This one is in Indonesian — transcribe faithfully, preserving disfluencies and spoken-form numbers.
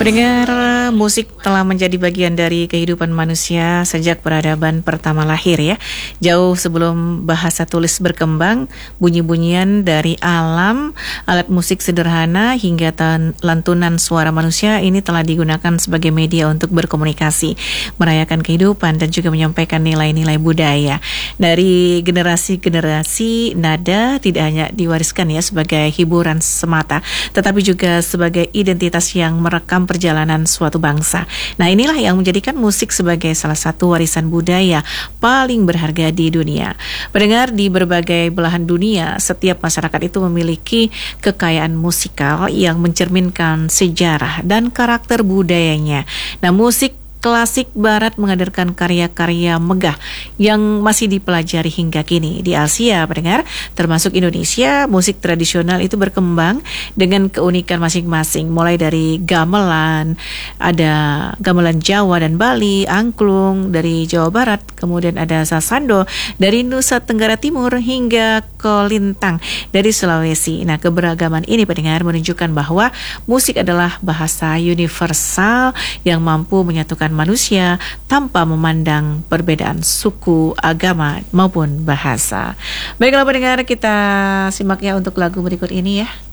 Pendengar, musik telah menjadi bagian dari kehidupan manusia sejak peradaban pertama lahir ya. Jauh sebelum bahasa tulis berkembang, bunyi-bunyian dari alam, alat musik sederhana hingga tan- lantunan suara manusia ini telah digunakan sebagai media untuk berkomunikasi, merayakan kehidupan dan juga menyampaikan nilai-nilai budaya. Dari generasi-generasi, nada tidak hanya diwariskan ya sebagai hiburan semata, tetapi juga sebagai identitas yang merekam perjalanan suatu bangsa. Nah, inilah yang menjadikan musik sebagai salah satu warisan budaya paling berharga di dunia. Pendengar, di berbagai belahan dunia, setiap masyarakat itu memiliki kekayaan musikal yang mencerminkan sejarah dan karakter budayanya. Nah, musik klasik barat menghadirkan karya-karya megah yang masih dipelajari hingga kini. Di Asia, pendengar, termasuk Indonesia, musik tradisional itu berkembang dengan keunikan masing-masing. Mulai dari gamelan, ada gamelan Jawa dan Bali, angklung dari Jawa Barat, kemudian ada sasando dari Nusa Tenggara Timur hingga kolintang dari Sulawesi. Nah, keberagaman ini, pendengar, menunjukkan bahwa musik adalah bahasa universal yang mampu menyatukan manusia tanpa memandang perbedaan suku, agama maupun bahasa. Baiklah pendengar, kita simak ya untuk lagu berikut ini ya.